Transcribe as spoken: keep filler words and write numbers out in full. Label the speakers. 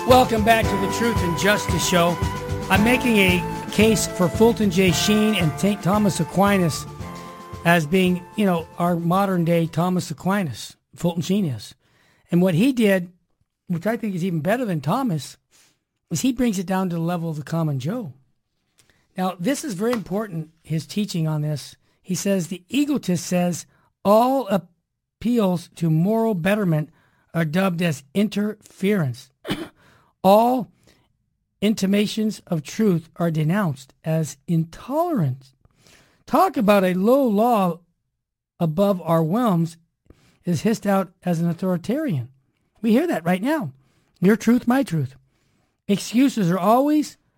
Speaker 1: Welcome back to the Truth and Justice Show. I'm making a case for Fulton J. Sheen and Saint Thomas Aquinas as being, you know, our modern day Thomas Aquinas. Fulton Sheen is. And what he did, which I think is even better than Thomas, is he brings it down to the level of the common Joe. Now, this is very important, his teaching on this. He says the egotist says all appeals to moral betterment are dubbed as interference. All intimations of truth are denounced as intolerance. Talk about a low law above our realms is hissed out as an authoritarian. We hear that right now. Your truth, my truth. Excuses are always